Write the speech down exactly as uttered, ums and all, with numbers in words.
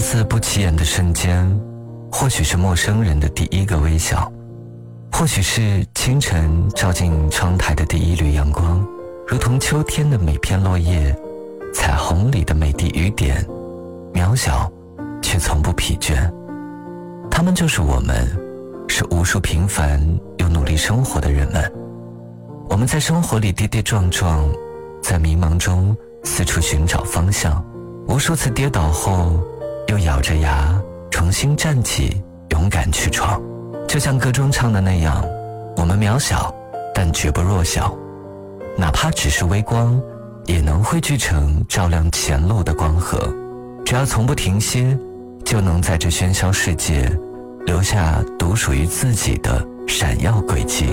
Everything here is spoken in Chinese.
似不起眼的瞬间，或许是陌生人的第一个微笑，或许是清晨照进窗台的第一缕阳光，如同秋天的每片落叶，彩虹里的每滴雨点，渺小却从不疲倦。他们就是我们，是无数平凡又努力生活的人们。我们在生活里跌跌撞撞，在迷茫中四处寻找方向，无数次跌倒后又咬着牙重新站起，勇敢去闯。就像歌中唱的那样，我们渺小但绝不弱小，哪怕只是微光，也能汇聚成照亮前路的光河。只要从不停歇，就能在这喧嚣世界留下独属于自己的闪耀轨迹。